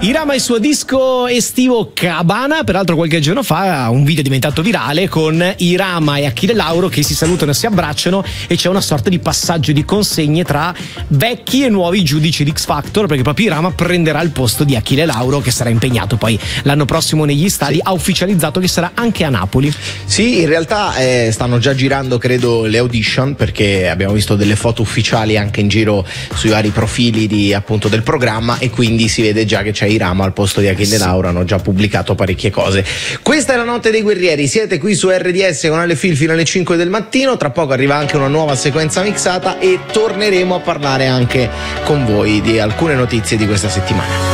Irama il suo disco estivo Cabana, peraltro qualche giorno fa un video è diventato virale con Irama e Achille Lauro che si salutano e si abbracciano e c'è una sorta di passaggio di consegne tra vecchi e nuovi giudici di X Factor, perché proprio Irama prenderà il posto di Achille Lauro che sarà impegnato poi l'anno prossimo negli stadi. Ha ufficializzato che sarà anche a Napoli. Sì, in realtà stanno già girando credo le audition, perché abbiamo visto delle foto ufficiali anche in giro sui vari profili appunto del programma, e quindi si vede già che c'è Irama al posto di Achille Lauro. Hanno già pubblicato parecchie cose. Questa è la notte dei guerrieri, siete qui su RDS con Ale Phil fino alle 5 del mattino. Tra poco arriva anche una nuova sequenza mixata e torneremo a parlare anche con voi di alcune notizie di questa settimana.